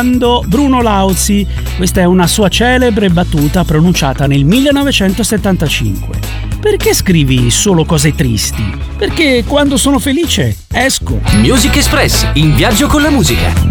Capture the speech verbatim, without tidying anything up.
Bruno Lauzi. Questa è una sua celebre battuta pronunciata nel millenovecentosettantacinque. Perché scrivi solo cose tristi? Perché quando sono felice esco. Music Express, in viaggio con la musica.